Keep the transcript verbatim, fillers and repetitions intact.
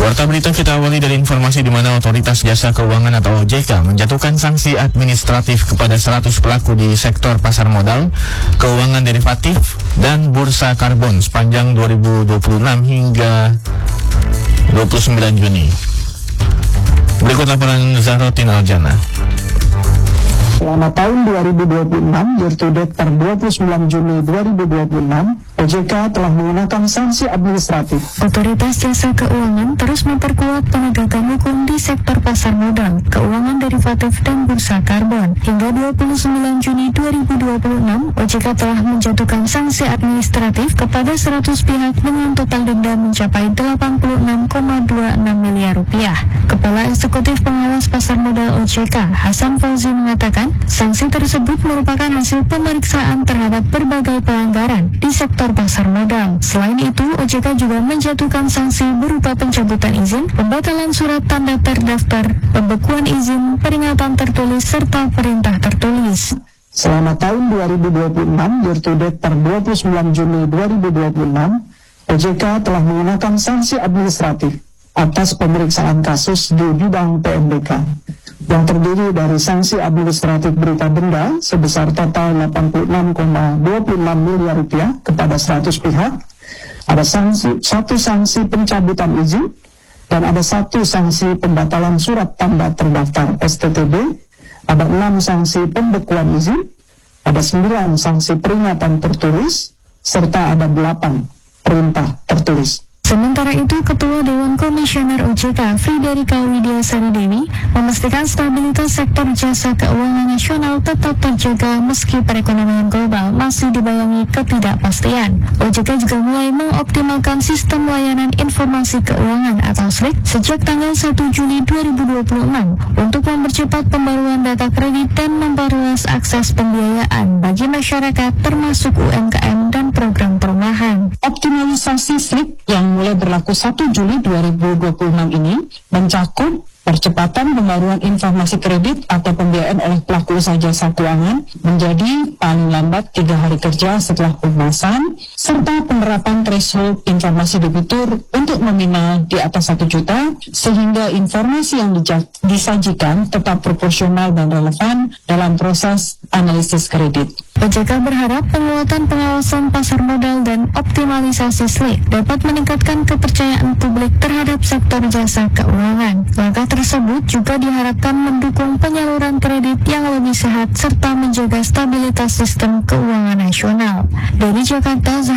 Warta berita kita awali dari informasi di mana Otoritas Jasa Keuangan atau O J K menjatuhkan sanksi administratif kepada seratus pelaku di sektor pasar modal, keuangan derivatif, dan bursa karbon sepanjang dua ribu dua puluh enam hingga dua puluh sembilan Juni. Berikut laporan Zahrotin Aljana. Selama tahun dua ribu dua puluh enam, year to date per dua puluh sembilan Juni dua ribu dua puluh enam, O J K telah menggunakan sanksi administratif. Otoritas Jasa Keuangan terus memperkuat penegakan hukum di sektor pasar modal, keuangan derivatif, dan bursa karbon. Hingga dua puluh sembilan Juni dua ribu dua puluh enam, O J K telah menjatuhkan sanksi administratif kepada seratus pihak dengan total denda mencapai delapan puluh enam koma dua enam miliar rupiah. Kepala Eksekutif Pengawas Pasar Modal O J K, Hasan Fauzi, mengatakan sanksi tersebut merupakan hasil pemeriksaan terhadap berbagai pelanggaran di sektor pasar modal. Selain itu, O J K juga menjatuhkan sanksi berupa pencabutan izin, pembatalan surat tanda terdaftar, pembekuan izin, peringatan tertulis, serta perintah tertulis. Selama tahun dua ribu dua puluh enam, year to date per dua puluh sembilan Juni dua ribu dua puluh enam, O J K telah menggunakan sanksi administratif atas pemeriksaan kasus di bidang P M D K yang terdiri dari sanksi administratif berupa denda sebesar total delapan puluh enam koma dua puluh enam miliar rupiah kepada seratus pihak, ada sanksi, satu sanksi pencabutan izin, dan ada satu sanksi pembatalan surat tanda terdaftar S T T B, ada enam sanksi pembekuan izin, ada sembilan sanksi peringatan tertulis, serta ada delapan perintah tertulis. Sementara itu, Ketua Dewan Komisioner O J K, Friderika Widiasari Dewi, memastikan stabilitas sektor jasa keuangan nasional tetap terjaga meski perekonomian global masih dibayangi ketidakpastian. O J K juga mulai mengoptimalkan sistem layanan informasi keuangan atau S L I K sejak tanggal satu Juli dua ribu dua puluh enam untuk mempercepat pembaruan data kredit dan memperluas akses pembiayaan bagi masyarakat termasuk U M K M dan program perumahan. Optimalisasi S L I K yang mulai berlaku satu Juli dua ribu dua puluh enam ini mencakup percepatan pembaruan informasi kredit atau pembiayaan oleh pelaku usaha jasa keuangan menjadi paling lambat tiga hari kerja setelah pembahasan, serta penerapan threshold informasi debitur untuk nominal di atas satu juta, sehingga informasi yang disajikan tetap proporsional dan relevan dalam proses analisis kredit. O J K berharap penguatan pengawasan pasar modal dan optimalisasi S L I K dapat meningkatkan kepercayaan publik terhadap sektor jasa keuangan. Langkah tersebut juga diharapkan mendukung penyaluran kredit yang lebih sehat serta menjaga stabilitas sistem keuangan nasional. Dari Jakarta,